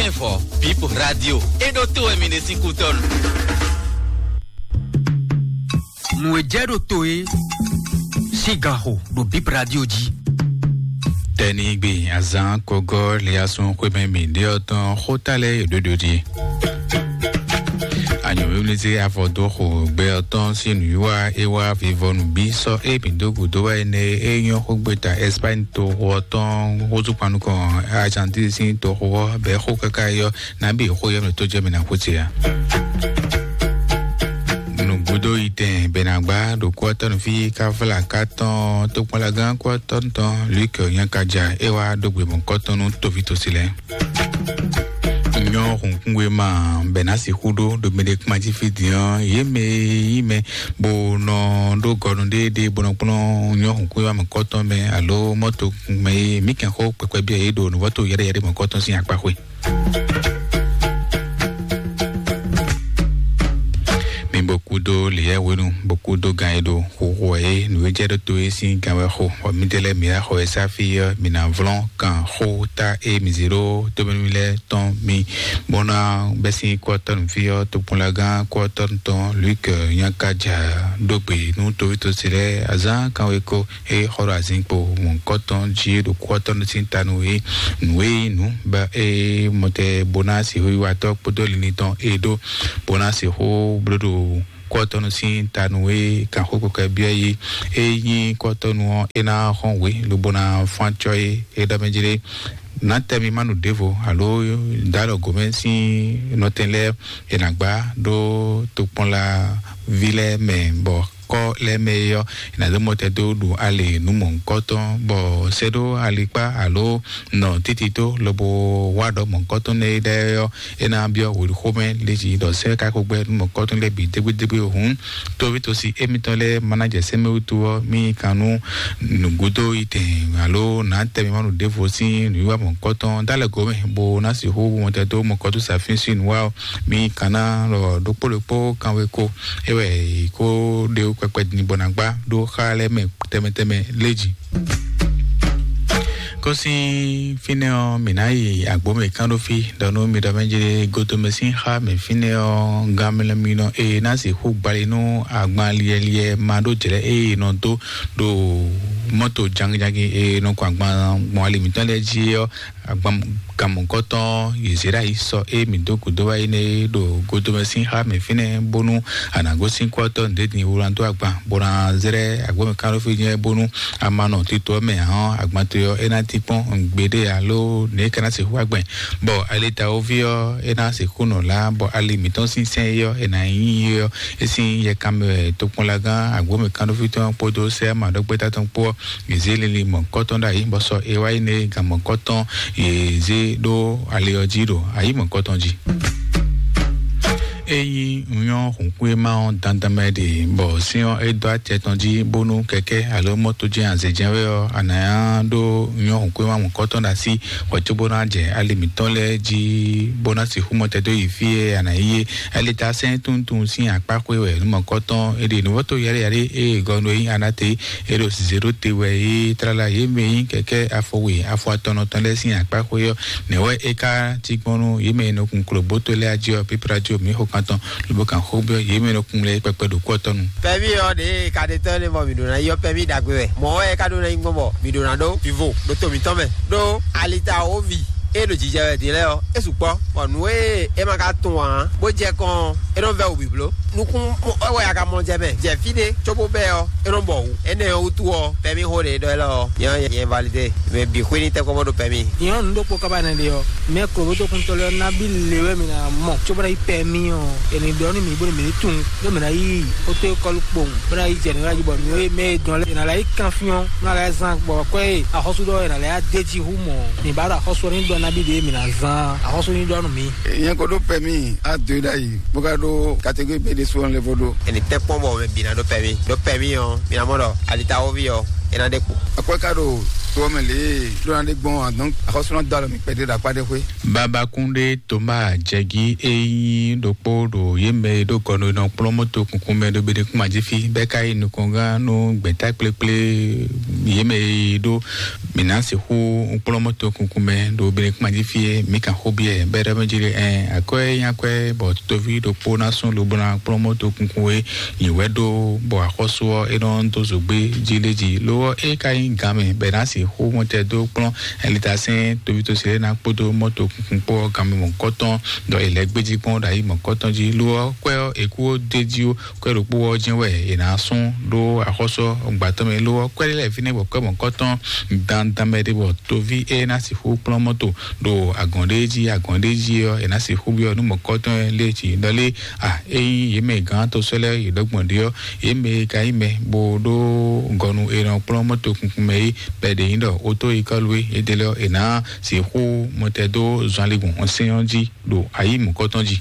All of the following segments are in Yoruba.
Info, People Radio e Dotto Emine Sinkuton. Mwejedo toe Sigaho do Bip Radio ji. Tenigbe azan kogo liason kweme midioton hotale dododi. Anyo unity avodo ho beoton sinuwa ewa vivonu biso e pindogu dowa ene enyo hogbeta Espagne to hoton hozupanu ko Argentine sin to ho be ho kakayo na bi ho yem to jemina hotia. Budo ite benagba do kwaton fi kafla katon to kwalagan kwaton ton lik yankaja ewa do gbe mon kwaton to vito sile nyo hunkwe ma benasi hudo do medek maji fidian yeme bo no do godon de bono pono nyo hunkwe ma kwaton me alo moto me miken ho pekwe bia edo no wato yere mon kwaton sin akpahwe beaucoup de liens beaucoup de gaïdo hoye nous étions tous ici quand on mettait mira ho sa fille mina vlon quand ho ta e misero to benule ton mi bona besi quarton fille to pour la gan quarton ton lui que yankaja dobe nous to sele azan quand eko e horazin pour mon quarton ji do quarton sintanu e nous ba e mote bona si ho wato podolini ton e do bona si ho brodo Quarton sin tanwe kan hoko ka biayi yin quarton ena honwe lo bona fanchoy e da menjire na temi manu devo alo dalo gomensi notenle enagba do to pon la ville me bo ko le meyo na de mote do du ale nu mon koton bo sedo alipa alo no titito lobo wado mon koton ne de yo ena bio wo home leji do se ka ko gbe mon koton le bi degbe ohun to bi to si emitole manager seme utuo mi kanu nugudo ite alo na temi manu devo si nu wa mon koton dale go me bo na si ho mote do mon koton sa fin si nu wa mi kana lo do polopo kan we ko ewe ko de kwa ni bonagba do khale me teme leji kosi fineo minai agbome kandofi dano mi da menjere goto mesin ha me fineo gamela mino e nasi hu balino agba liye mado jere e no do moto jangi e no kwa agba mo limitan leji yo agba kamonkoton yezera iso e mi do kudowa ine do goto mesin ha me fine bonu anago sin kwato ndeni uranto agba bona zere agbome kandofi nye bonu amano tito me han agba to yo enati pon ngbede alo ne kana se huagben bo aleta ovio ena se kuno la bo alimiton sin sen yo ena yin yo esin ye kambe to pon lagan agbome kandofi ton podo se ma do gbeta ton po yezele mon koton da yin bo so e wa ine gamon koton yeze do aleojiro ayi mon koton ji eyi nyon hunkwe ma dandamede bo sion edo atetonji bonu keke alo moto je anzejenwe anaya do nyon hunkwe ma mon koton da si kwatobona je alimitole ji bona si humote do ifie anaye alita sen tuntun si apakwe we mon koton ede no to yare e gono yin anate ero 0 tewe e trala yeme keke afowe afo atono tonle si apakwe yo newe eka tigbonu yeme no kunklo botole ajo piprajo mi kanton lubo kan hobio yeme no kunle pepe do kwotonu pebi o de kadete le mo midona yo pebi dagwe mo e kadona ngbo midona do vivo do to mi tome do alita ovi e lo jije de le o esupo onu e ma ka tun an bo je kan e don ve obiblo nukun o ya ka mo je be je fide chobo be o e don bo ene o tu o pebi ho de do lo yan valide me bi khwini te ko mo do pebi yan ndo ko ka ba na de o me ko to kun to le na bi lewe mi na mo chobo ra pebi o eni do ni mi bo mi tun do mi na yi o te ko lu pon bra yi general ji bo mi me don le na la confiance na la zan bo ko e a hosu do na la deji humo ni ba ra hosu ni do na bi de mi na zan a hosu ni do no mi yan ko do pebi a de dai bo ka do category be de so on le vodo eni te pon bo me bi na do pebi o mi na mo do alita ovi o ena de ko akwa kado to mele do ande gbon donc akosuna dalo mi pede da pade kwe Babakunde Toma Jegi eyin dopo do yeme do kono no plomoto kunkume do bede kuma jifi beka inu konga no gbeta pleple yeme do minansi hu plomoto kunkume do bede kuma jifi mika hobie bere menjire akwe yakwe bo tovi do pona son lo bona plomoto kunkuwe yiwedo bo akoso enon to zogbe jileji lo kai game benasi hu mote do plon elitasin tovi to sire na poto moto kunpo game mon koton do elegbeji pon da yi mon koton ji lo kwe eku deji kwe ro po jinwe ina sun do akoso gbatome lo kwe le fini bo kwe mon koton dan damede bo tovi na si hu plon moto do agondeji ina si hu bi onu mon koton leji dole yeme gan to sele idogbonde yeme kai me bo do gonu ina plon moto kunkume pede indo auto ikalwe edele ina si hu motedo Jean-Légon enseignant do ayi mon cotonji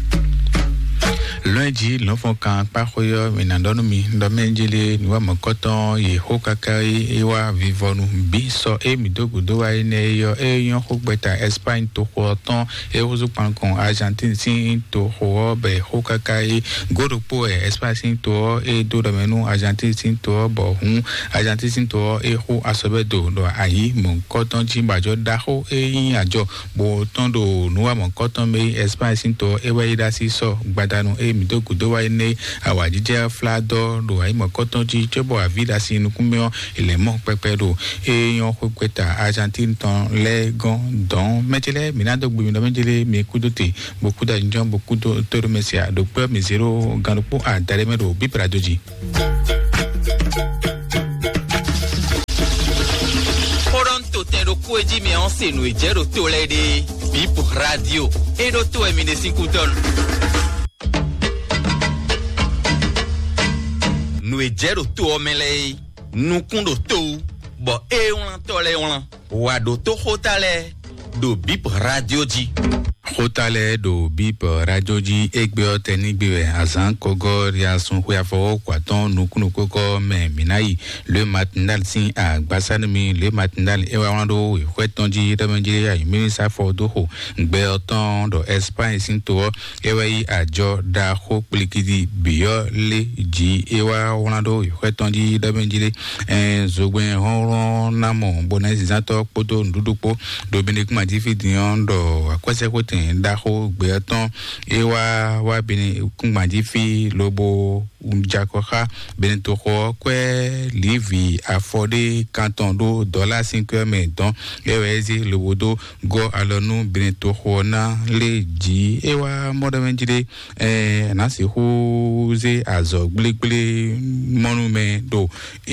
lundi l'enfant quand paroyo menandonu mi ndomenjele niwa mon coton ye hokakai ewa vivonu biso e midogo do wa ene yo yon hogbeta Espagne to hoton e ozo pankon Argentine sin to ho be hokakai godopo Espagne sin to e do do menu Argentine sin to bo hun Argentine sin to e ho asobedo do ayi mon cotonji bajo da ho yin ajo bo tondo niwa mon coton me Espagne sin to e wa ida si so gbadanu midogo do wa ene awajije flado do ai mo kotonji chobo avida sinu kumio elemo pepe do eyan kweta Argentine ton legon don metele minado gbimi do menjele mi kudote beaucoup da njon beaucoup de to remercier do pe mi zero ganpo a daremedo bi pradoji Poronto tendo kueji mi onse no ejero to lede Bip Radio e do to emine 5 ton no ejero to omele no kundo to bo e on tole on wa do to hotale do Bip Radio ji Hotale do Bip Radio ji egbe tenigbe azan kogo riasun huafo kwaton nukunukoko me minayi le matinal sin agbasanmi le matinal ewando hwetonji remenjire ya minisa fodo ho gbe oton do Espagne sin to ewi ajo da ho plikidi bio le ji ewa wando hwetonji remenjire zogwen horon namo bonesi zanto poto ndudupo do benikuma difidion do akwese kote daho gbeton ewa wa bini kunmaji fi lobo unjakoha benito ko kwe livi affordé canton do $5 mais donc ewezi lobodo go alonu benito ko na leji ewa modavenjide nasi huze azo gbelegble monument do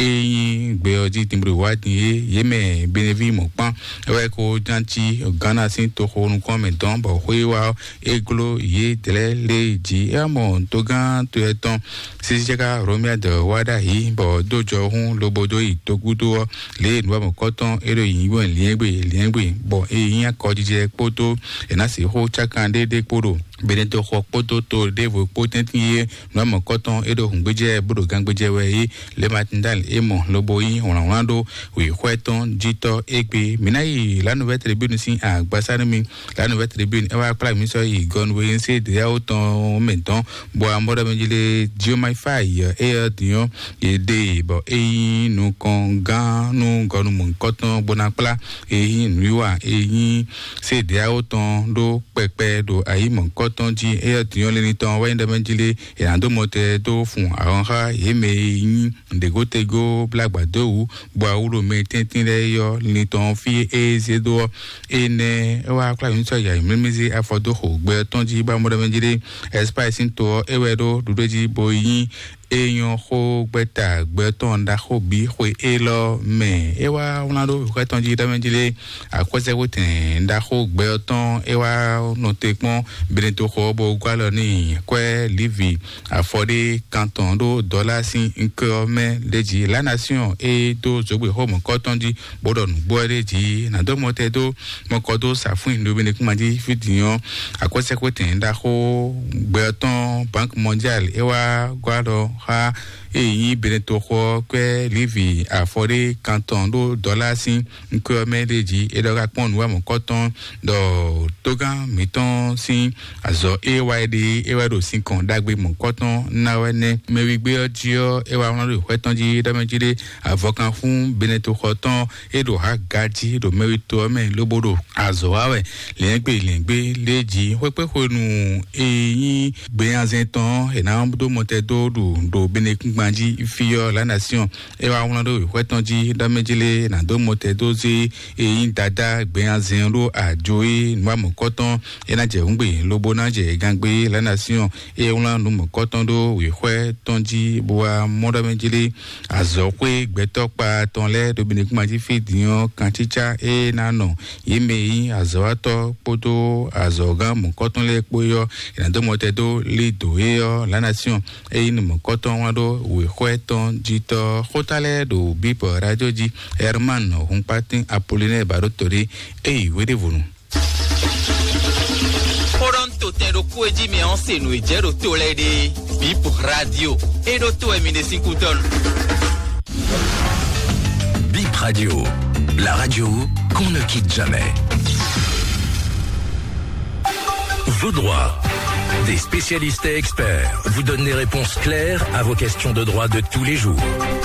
eyin gbeoji timbri wadi yeme benevi mo pan ewe ko janti Ghana sin to ko nu ko mais donc bo wa eglo ye tele leji amo togan to eton sisjeka romia de wada hi bo dojo hun lobodo itogudo le nwa mo koton ero yin won liengbe bo eyin akojije poto enasi ho chakande de poro beneto ho poto to devo potentiye nwa mo koton ero hungbeje bodo gangbeje we le matindal emo lobo yin onando we hweton jito egbe minayi la nouvelle tribune sin agbasanmi la nouvelle tribune ewa pra mi so igon we se de auton menton bo amoda menjile jiomai fai e tion e de bo e nu konga nu gonu mon koton bonapla e nuwa e se de auton do pepe do ayi mon koton ji e tion le niton wa inde menjile e ando mote do fun aronha e me yin de gotego blagbado u bo awuro me tintin le yo niton fi e se do ene ewa pra mi so ya mimizi afodo ho gbe tonji ba mo menjire espace into ewedo dudoji boyin eyan ho gbeta gbeton da ho bi ho elo me ewa unado kwetonji da menjile akwese woten da ho gbeton ewa no tekpon benito ho bo gwalo ni kwe livi affordé canton do $5 me leji la nation e do zogbe ho mo kotonji bodon gboreji na do motedo mo kodo safun no benikumaji fidion akwese woten da ho gbeton bank mondial ewa gwalo ha eyi beneto ko kwe livi afore canton do dollar sin nko medeji e do rapon wa mo koton do togan miton sin azo AYD ewado sin kon dagbe mo koton na wene mewigbe ojo e wa won do kwetonji da mejide avokan fun beneto koton e do ha gaji do mewito me lobodo azo awe lengbe leji wepe konu eyin gbe anzeton e na do motedo do benekun gbanji fiyo la nation e wa won do kwetonji da mejile na do motedo zi eyin dada gbe anzen ro ajoe nwa mo koton e na je ngbe lobo na je gangbe la nation e won no mo koton do we kwetonji boa moda mejile azokwe gbetopa tonle do benekun gbanji fidian kanchicha e na no yeme azawato poto azogan mo koton le poyo ina do motedo le do e la nation e ni mo koton wa do we kweton jito hotale do bip radio ji Herman Humpatin Apollinaire Barotori e we de vonu Toronto tendo kueji me onse no ejero tole de bip radio e do to emine 5 ton Bip Radio, la radio qu'on ne quitte jamais. Vos droits. Des spécialistes et experts vous donnent des réponses claires à vos questions de droit de tous les jours.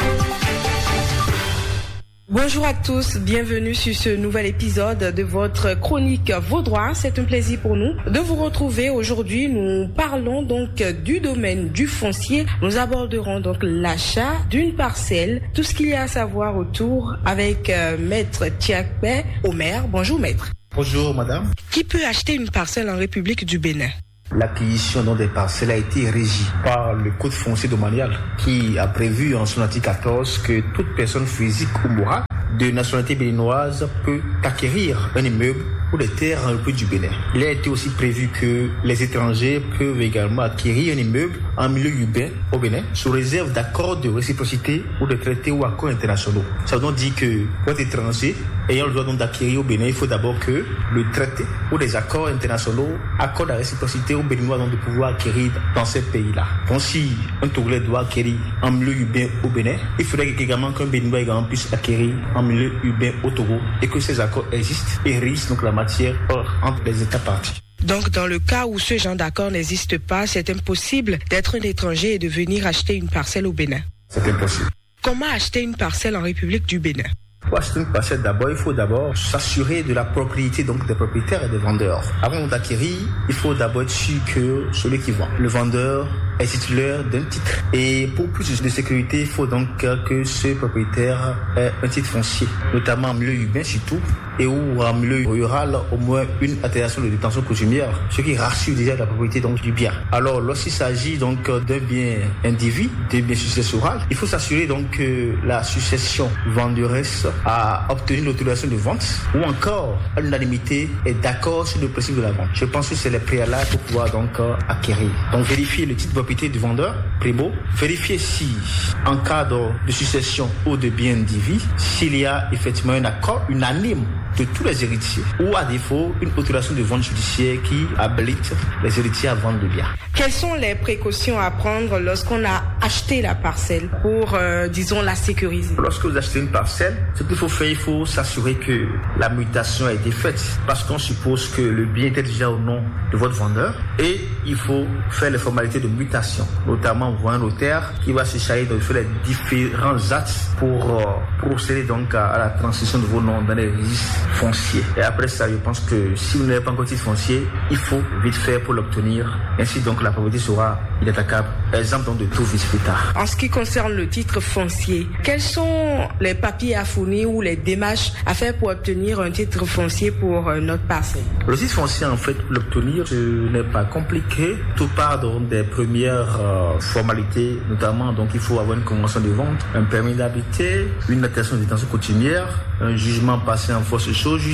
Bonjour à tous, bienvenue sur ce nouvel épisode de votre chronique Vos droits. C'est un plaisir pour nous de vous retrouver. Aujourd'hui, nous parlons donc du domaine du foncier. Nous aborderons donc l'achat d'une parcelle, tout ce qu'il y a à savoir autour avec Maître Tiakpe Omer. Bonjour Maître. Bonjour madame. Qui peut acheter une parcelle en République du Bénin? L'acquisition des parcelles a été régie par le Code foncier domanial qui a prévu en son article 14 que toute personne physique ou morale de nationalité béninoise peut acquérir un immeuble ou des terres en République du Bénin. Il a été aussi prévu que les étrangers peuvent également acquérir un immeuble en milieu urbain au Bénin sous réserve d'accords de réciprocité ou de traités ou accords internationaux. Ça veut donc dire que pour être étranger ayant le droit donc d'acquérir au Bénin, il faut d'abord que le traité ou des accords internationaux accordent la réciprocité aux Béninois donc de pouvoir acquérir dans ces pays-là. Donc si un Togolais doit acquérir en milieu urbain au Bénin, il faudrait également qu'un Béninois également puisse acquérir en milieu urbain au Togo et que ces accords existent et régissent donc la matière entre les États parties. Donc, dans le cas où ce genre d'accord n'existe pas, c'est impossible d'être un étranger et de venir acheter une parcelle au Bénin. C'est impossible. Comment acheter une parcelle en République du Bénin? Pour acheter une parcelle, d'abord, il faut d'abord s'assurer de la propriété donc des propriétaires et des vendeurs. Avant d'acquérir, il faut d'abord être sûr que celui qui vend, le vendeur, est titulaire d'un titre. Et pour plus de sécurité, il faut donc que ce propriétaire ait un titre foncier, notamment en milieu urbain surtout, et ou en milieu rural, au moins une attestation de détention coutumière, ce qui rassure déjà la propriété donc du bien. Alors, lorsqu'il s'agit donc d'un bien individu, d'un bien successoral, il faut s'assurer donc que la succession venderesse a obtenu l'autorisation de vente ou encore à l'unanimité est d'accord sur le principe de la vente. Je pense que c'est les préalables pour pouvoir donc acquérir. Donc, vérifier le titre de propriété du vendeur, primo, vérifier si en cas de succession ou de bien individu, s'il y a effectivement un accord unanime de tous les héritiers ou à défaut une autorisation de vente judiciaire qui habilite les héritiers à vendre le bien. Quelles sont les précautions à prendre lorsqu'on a acheté la parcelle pour, disons, la sécuriser? Lorsque vous achetez une parcelle, ce qu'il faut faire, il faut s'assurer que la mutation a été faite parce qu'on suppose que le bien était déjà au nom de votre vendeur et il faut faire les formalités de mutation, notamment voir un notaire qui va se charger de faire les différents actes pour procéder donc à la transition de vos noms dans les registres fonciers. Et après ça, je pense que si vous n'avez pas encore titre foncier, il faut vite faire pour l'obtenir. Ainsi donc la propriété sera inattaquable. Exemple donc de tout vice plus tard. En ce qui concerne le titre foncier, quels sont les papiers à fournir ou les démarches à faire pour obtenir un titre foncier pour notre parcelle? Le titre foncier, en fait, l'obtenir, ce n'est pas compliqué. Tout part donc des premières formalités, notamment donc il faut avoir une convention de vente, un permis d'habiter, une attestation de détention coutumière, un jugement passé en force de chose jugée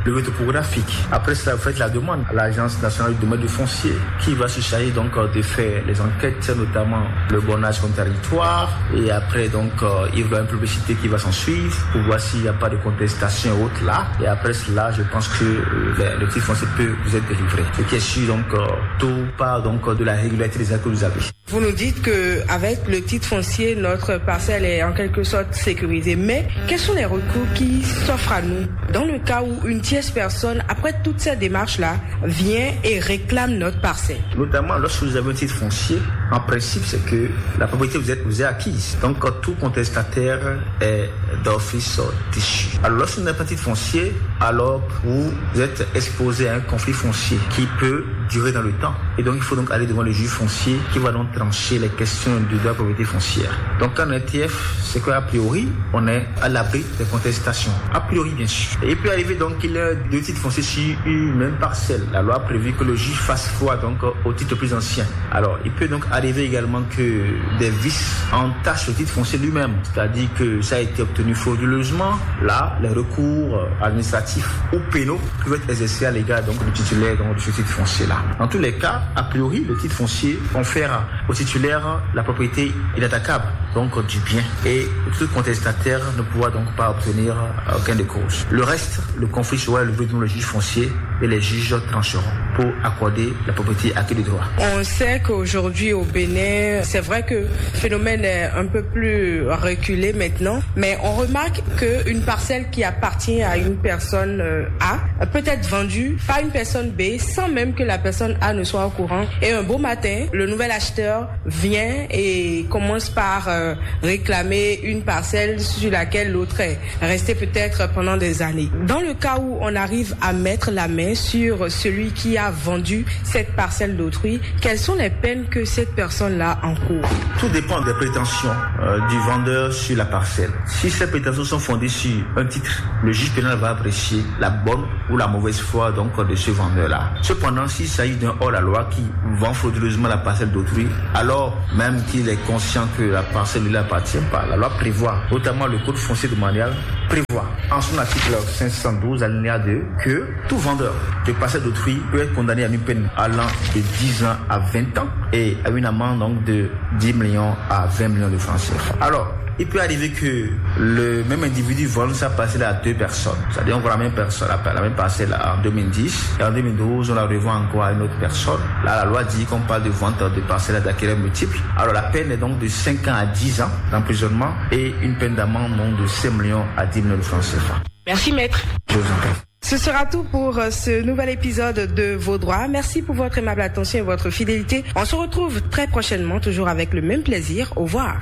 levé topographique. Après cela, vous faites la demande à l'Agence nationale du domaine du foncier qui va se charger donc de faire les enquêtes, notamment le bornage sur le territoire. Et après, donc, il y aura une publicité qui va s'en suivre pour voir s'il n'y a pas de contestation et autres là. Et après cela, je pense que le titre foncier peut vous être délivré. Ce qui est sûr, donc, tout part donc de la régularité des actes que vous avez. Vous nous dites que avec le titre foncier, notre parcelle est en quelque sorte sécurisée. Mais quels sont les recours qui s'offrent à nous dans le cas où une tierce personne, après toute cette démarche-là, vient et réclame notre parcelle? Notamment lorsque vous avez un titre foncier, en principe, c'est que la propriété vous est acquise. Donc, tout contestataire est d'office déchu. Alors, lorsque vous n'avez pas de titre foncier, alors vous êtes exposé à un conflit foncier qui peut durer dans le temps. Et donc, il faut donc aller devant le juge foncier qui va donc trancher les questions de la propriété foncière. Donc, quand on est TF, c'est qu'a priori, on est à l'abri des contestations. A priori, bien sûr. Et il peut arriver donc qu'il y ait deux titres fonciers sur une même parcelle. La loi a prévu que le juge fasse foi donc au titre plus ancien. Alors, il peut donc arriver également que des vices entachent le titre foncier lui-même. C'est-à-dire que ça a été obtenu frauduleusement. Là, les recours administratifs ou pénaux peuvent être exercés à l'égard donc du titulaire donc, de ce titre foncier-là. Dans tous les cas, a priori, le titre foncier confère au titulaire la propriété inattaquable donc du bien. Et tout contestataire ne pourra donc pas obtenir aucun des causes. Le reste, le conflit sera levé devant le juge foncier et les juges trancheront pour accorder la propriété acquise de droit. On sait qu'aujourd'hui au Bénin, c'est vrai que le phénomène est un peu plus reculé maintenant, mais on remarque qu'une parcelle qui appartient à une personne A peut être vendue par une personne B sans même que la personne A ne soit au courant. Et un beau matin, le nouvel acheteur vient et commence par réclamer une parcelle sur laquelle l'autre est resté peut-être pendant des années. Dans le cas où on arrive à mettre la main sur celui qui a vendu cette parcelle d'autrui, quelles sont les peines que cette personne-là encourt? Tout dépend des prétentions du vendeur sur la parcelle. Si ces prétentions sont fondées sur un titre, le juge pénal va apprécier la bonne ou la mauvaise foi donc de ce vendeur-là. Cependant, s'il s'agit d'un hors-la-loi qui vend frauduleusement la parcelle d'autrui, alors même qu'il est conscient que la parcelle ne lui appartient pas, la loi prévoit, notamment le code foncier domanial, prévoit en son article 512 alinéa 2 que tout vendeur de parcelle d'autrui peut être condamné à une peine allant de 10 ans à 20 ans et à une amende donc de 10 millions à 20 millions de francs CFA. Alors, il peut arriver que le même individu vole sa parcelle à deux personnes. C'est-à-dire, on voit la même personne, la même parcelle en 2010 et en 2012, on la revend encore à une autre personne. Là, la loi dit qu'on parle de vente de parcelles d'acquéreurs multiples. Alors, la peine est donc de 5 ans à 10 ans d'emprisonnement et une peine d'amende donc de 5 millions à 10 millions de francs CFA. Merci, maître. Je vous en prie. Ce sera tout pour ce nouvel épisode de Vos droits. Merci pour votre aimable attention et votre fidélité. On se retrouve très prochainement, toujours avec le même plaisir. Au revoir.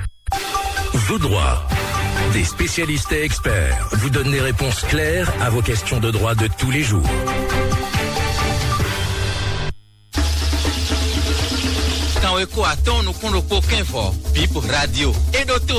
Vos droits. Des spécialistes et experts vous donnent des réponses claires à vos questions de droit de tous les jours. Quand on est nous comptons aucun fort, puis pour radio et d'autres.